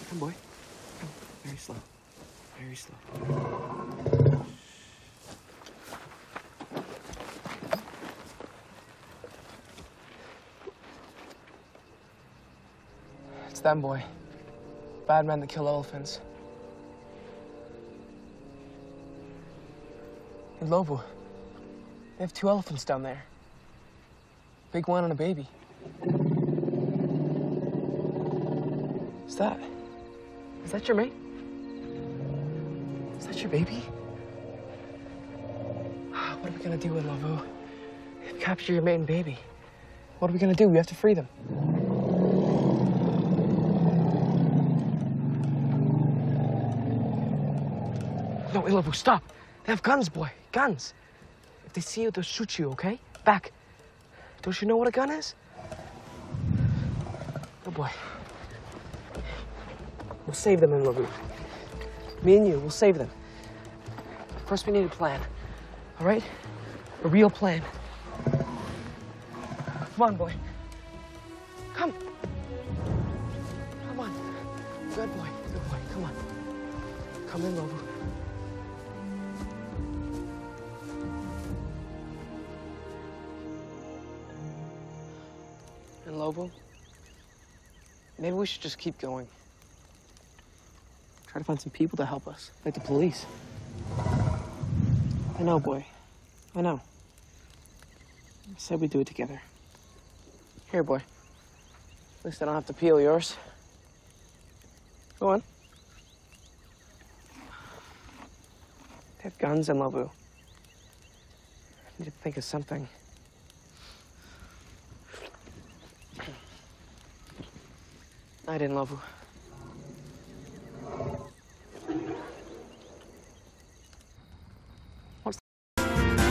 Come, boy. Come. Very slow. Very slow. It's them, boy. Bad men that kill elephants. In Lobo, they have 2 elephants down there. Big one and a baby. Is that your mate? Is that your baby? What are we gonna do in Lobo? Capture your mate and baby. What are we gonna do? We have to free them. No, Lobo, stop. They have guns, boy. Guns. If they see you, they'll shoot you, okay? Back. Don't you know what a gun is? Good boy. We'll save them in Lobo. Me and you, we'll save them. First, we need a plan. All right? A real plan. Come on, boy. Come. Come on. Good boy. Good boy. Come on. Come in, Lobo. And Lobo, maybe we should just keep going. Try to find some people to help us, like the police. I know, boy. I know. I said we'd do it together. Here, boy. At least I don't have to peel yours. Go on. They have guns in Lobo. I need to think of something. Night in Lobo.